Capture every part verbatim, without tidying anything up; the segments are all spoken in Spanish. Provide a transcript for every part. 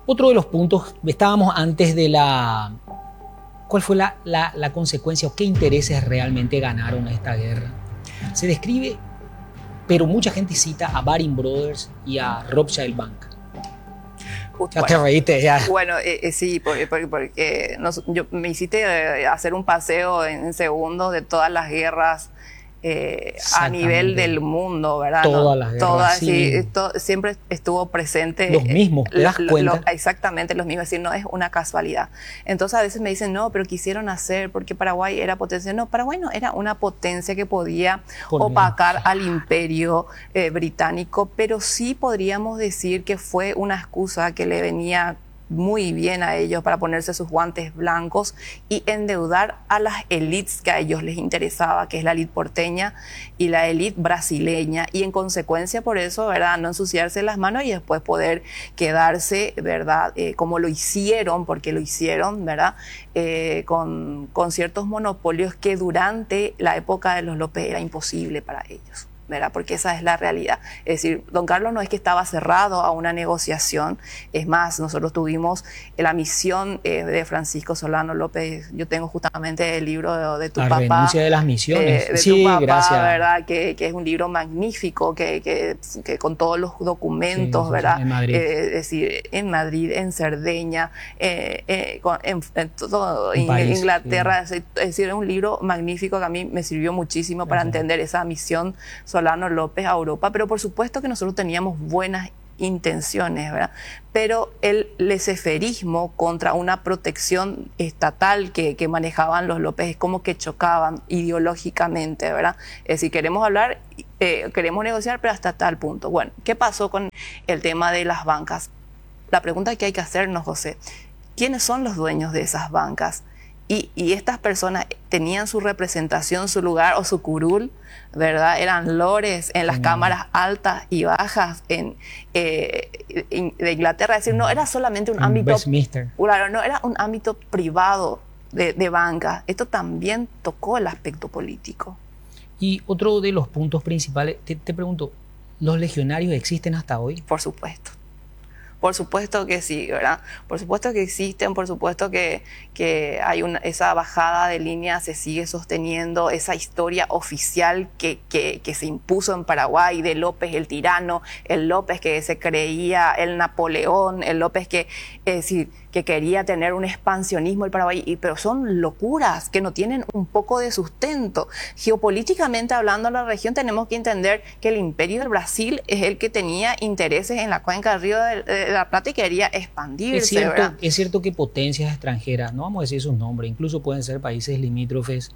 Otro de los puntos, estábamos antes de la... ¿Cuál fue la, la, la consecuencia o qué intereses realmente ganaron esta guerra? Se describe, pero mucha gente cita a Baring Brothers y a Rothschild Bank. Ya bueno, te reíste, ya. Bueno, eh, eh, sí, porque, porque, porque nos, yo, me hiciste eh, hacer un paseo en segundos de todas las guerras eh, a nivel del mundo, ¿verdad? Todas ¿no? las guerras, Todas, sí. sí, esto, siempre estuvo presente. Los mismos, ¿te das lo, cuenta? Lo, exactamente, los mismos, es decir, no es una casualidad. Entonces a veces me dicen, no, pero quisieron hacer, porque Paraguay era potencia. No, Paraguay no era una potencia que podía Por opacar mí. al imperio eh, británico, pero sí podríamos decir que fue una excusa que le venía muy bien a ellos para ponerse sus guantes blancos y endeudar a las élites que a ellos les interesaba, que es la élite porteña y la élite brasileña, y en consecuencia por eso, ¿verdad?, no ensuciarse las manos y después poder quedarse, ¿verdad?, eh, como lo hicieron, porque lo hicieron, ¿verdad?, eh, con, con ciertos monopolios que durante la época de los López era imposible para ellos, ¿verdad? Porque esa es la realidad. Es decir, don Carlos no es que estaba cerrado a una negociación, es más, nosotros tuvimos la misión eh, de Francisco Solano López. Yo tengo justamente el libro de, de tu la papá. La renuncia de las misiones. Eh, de sí, tu papá, gracias. ¿verdad? Que, que es un libro magnífico, que, que, que con todos los documentos, sí, sí, ¿verdad? En Madrid. Eh, es decir, en Madrid, en Cerdeña, eh, eh, con, en, en todo en país, Inglaterra. Sí. Es decir, es un libro magnífico que a mí me sirvió muchísimo para gracias. entender esa misión Solano López a Europa, pero por supuesto que nosotros teníamos buenas intenciones, ¿verdad? Pero el laissez-fairismo contra una protección estatal que, que manejaban los López es como que chocaban ideológicamente, ¿verdad? Es decir, queremos hablar, eh, queremos negociar, pero hasta tal punto. Bueno, ¿qué pasó con el tema de las bancas? La pregunta que hay que hacernos, José, ¿quiénes son los dueños de esas bancas? Y, y estas personas tenían su representación, su lugar o su curul, ¿verdad? Eran lores en las mm. cámaras altas y bajas en, eh, en, de Inglaterra. Es decir, no era solamente un en ámbito... Westminster. Claro, no era un ámbito privado de, de banca. Esto también tocó el aspecto político. Y otro de los puntos principales, te, te pregunto, ¿los legionarios existen hasta hoy? Por supuesto. Por supuesto que sí, ¿verdad? Por supuesto que existen, por supuesto que, que hay una, esa bajada de línea se sigue sosteniendo, esa historia oficial que, que, que se impuso en Paraguay de López el tirano, el López que se creía el Napoleón, el López que, es decir, que quería tener un expansionismo el Paraguay, y, pero son locuras que no tienen un poco de sustento. Geopolíticamente hablando en la región tenemos que entender que el imperio del Brasil es el que tenía intereses en la cuenca del Río de, de la Plata y quería expandirse. Es cierto, ¿verdad? Es cierto que potencias extranjeras, no vamos a decir sus nombres, incluso pueden ser países limítrofes,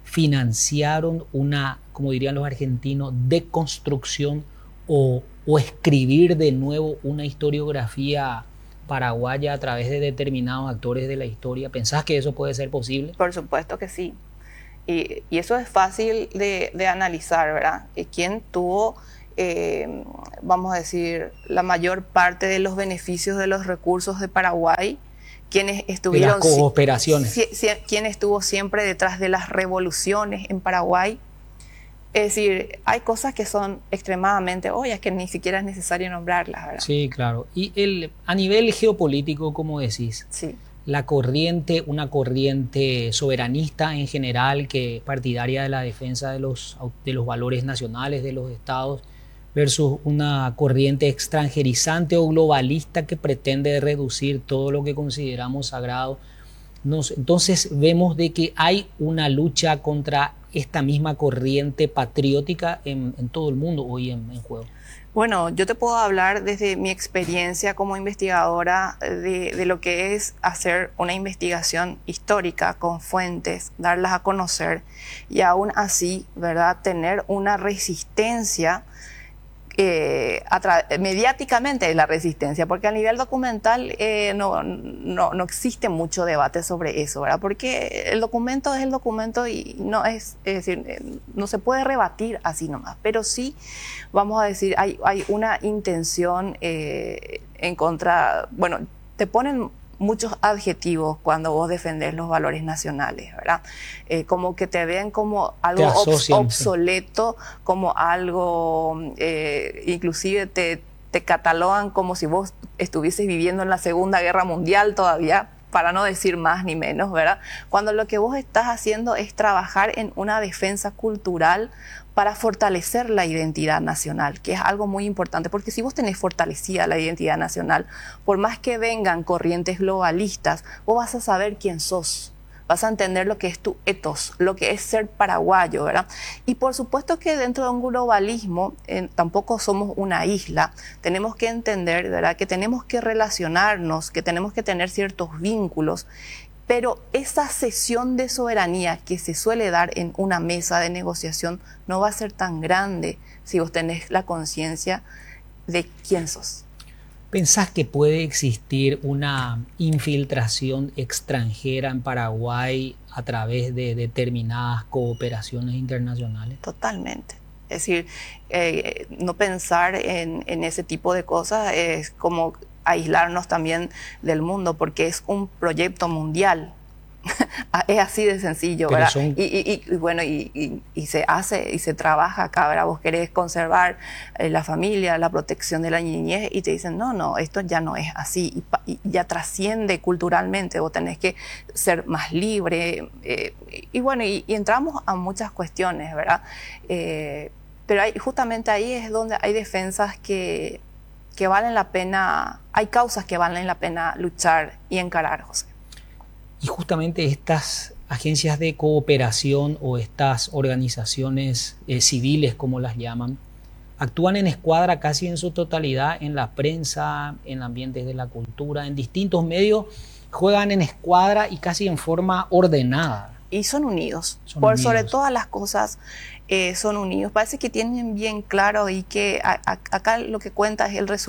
financiaron una, como dirían los argentinos, deconstrucción o, o escribir de nuevo una historiografía paraguaya a través de determinados actores de la historia. ¿Pensás que eso puede ser posible? Por supuesto que sí. Y, y eso es fácil de, de analizar, ¿verdad? ¿Quién tuvo, eh, vamos a decir, la mayor parte de los beneficios de los recursos de Paraguay? ¿Quiénes estuvieron? De las cooperaciones. Si, si, ¿Quién estuvo siempre detrás de las revoluciones en Paraguay? Es decir, hay cosas que son extremadamente obvias que ni siquiera es necesario nombrarlas, ¿verdad? Sí, claro. Y el, a nivel geopolítico, como decís, sí. la corriente, una corriente soberanista en general, que es partidaria de la defensa de los, de los valores nacionales de los estados, versus una corriente extranjerizante o globalista que pretende reducir todo lo que consideramos sagrado. Nos, entonces vemos de que hay una lucha contra esta misma corriente patriótica en, en todo el mundo hoy en, en juego. Bueno, yo te puedo hablar desde mi experiencia como investigadora de, de lo que es hacer una investigación histórica con fuentes, darlas a conocer y aún así, ¿verdad?, tener una resistencia Eh, mediáticamente la resistencia, porque a nivel documental eh, no, no, no existe mucho debate sobre eso, ¿verdad? Porque el documento es el documento y no es, es decir, no se puede rebatir así nomás, pero sí, vamos a decir, hay, hay una intención eh, en contra, bueno, te ponen muchos adjetivos cuando vos defendés los valores nacionales, ¿verdad? Eh, como que te ven como algo obs obsoleto, como algo, eh, inclusive te, te catalogan como si vos estuvieses viviendo en la Segunda Guerra Mundial todavía, para no decir más ni menos, ¿verdad? Cuando lo que vos estás haciendo es trabajar en una defensa cultural para fortalecer la identidad nacional, que es algo muy importante, porque si vos tenés fortalecida la identidad nacional, por más que vengan corrientes globalistas, vos vas a saber quién sos. Vas a entender lo que es tu ethos, lo que es ser paraguayo, ¿verdad? Y por supuesto que dentro de un globalismo eh, tampoco somos una isla. Tenemos que entender, ¿verdad?, que tenemos que relacionarnos, que tenemos que tener ciertos vínculos, pero esa cesión de soberanía que se suele dar en una mesa de negociación no va a ser tan grande si vos tenés la conciencia de quién sos. ¿Pensás que puede existir una infiltración extranjera en Paraguay a través de determinadas cooperaciones internacionales? Totalmente. Es decir, eh, no pensar en, en ese tipo de cosas es como aislarnos también del mundo, porque es un proyecto mundial. Es así de sencillo, Pero ¿verdad? son... Y, y, y bueno, y, y, y se hace y se trabaja acá, ¿verdad? Vos querés conservar eh, la familia, la protección de la niñez, y te dicen, no, no, esto ya no es así, y, y ya trasciende culturalmente, vos tenés que ser más libre, eh, y, y bueno, y, y entramos a muchas cuestiones, ¿verdad? Eh, pero hay, justamente ahí es donde hay defensas que, que valen la pena, hay causas que valen la pena luchar y encarar, José. Y justamente estas agencias de cooperación o estas organizaciones eh, civiles, como las llaman, actúan en escuadra casi en su totalidad en la prensa, en ambientes de la cultura, en distintos medios, juegan en escuadra y casi en forma ordenada. Y son unidos, son por unidos. Sobre todas las cosas eh, son unidos. Parece que tienen bien claro y que a, a, acá lo que cuenta es el resultado.